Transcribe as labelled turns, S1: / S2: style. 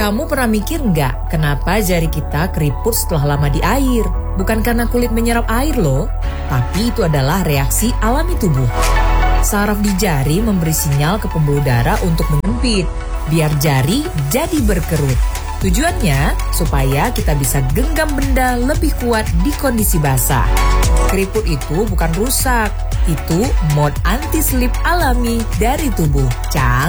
S1: Kamu pernah mikir nggak kenapa jari kita keriput setelah lama di air? Bukan karena kulit menyerap air loh, tapi itu adalah reaksi alami tubuh. Saraf di jari memberi sinyal ke pembuluh darah untuk menyempit, biar jari jadi berkerut. Tujuannya supaya kita bisa genggam benda lebih kuat di kondisi basah. Keriput itu bukan rusak, itu mode anti-slip alami dari tubuh.